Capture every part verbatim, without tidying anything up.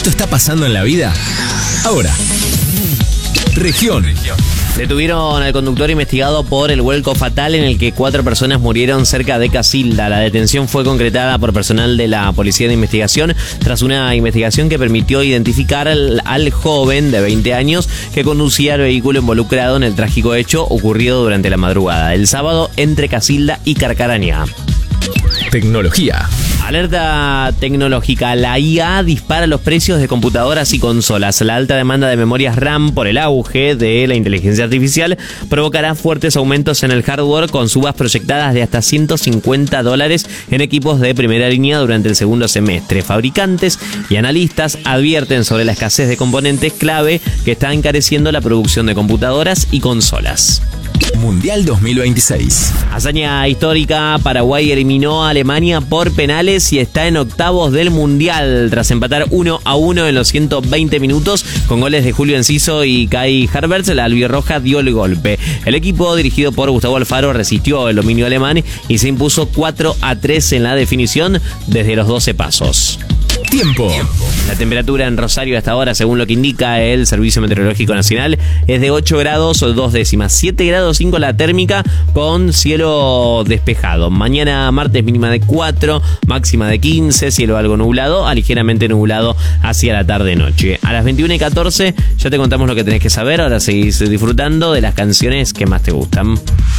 esto está pasando en la vida? Ahora. Región. Detuvieron al conductor investigado por el vuelco fatal en el que cuatro personas murieron cerca de Casilda. La detención fue concretada por personal de la Policía de Investigación tras una investigación que permitió identificar al, al joven de veinte años que conducía el vehículo involucrado en el trágico hecho ocurrido durante la madrugada del sábado entre Casilda y Carcarañá. Tecnología. Alerta tecnológica. La I A dispara los precios de computadoras y consolas. La alta demanda de memorias RAM por el auge de la inteligencia artificial provocará fuertes aumentos en el hardware con subas proyectadas de hasta ciento cincuenta dólares en equipos de primera línea durante el segundo semestre. Fabricantes y analistas advierten sobre la escasez de componentes clave que está encareciendo la producción de computadoras y consolas. Mundial dos mil veintiséis. Hazaña histórica, Paraguay eliminó a Alemania por penales y está en octavos del Mundial tras empatar uno a uno en los ciento veinte minutos con goles de Julio Enciso y Kai Havertz. La albirroja dio el golpe. El equipo dirigido por Gustavo Alfaro resistió el dominio alemán y se impuso cuatro a tres en la definición desde los doce pasos. Tiempo. La temperatura en Rosario hasta ahora, según lo que indica el Servicio Meteorológico Nacional, es de ocho grados o dos décimas. siete grados cinco la térmica con cielo despejado. Mañana martes mínima de cuatro, máxima de quince, cielo algo nublado, a ligeramente nublado hacia la tarde-noche. A las veintiuna y catorce ya te contamos lo que tenés que saber. Ahora seguís disfrutando de las canciones que más te gustan.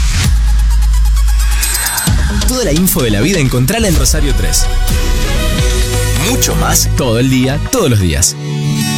Toda la info de la vida encontrala en Rosario tres. Mucho más todo el día, todos los días.